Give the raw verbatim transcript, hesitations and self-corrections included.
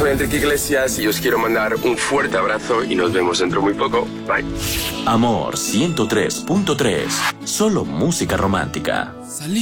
soy Enrique Iglesias y os quiero mandar un fuerte abrazo y nos vemos dentro muy poco. Bye. Amor ciento tres punto tres. Solo música romántica. Salí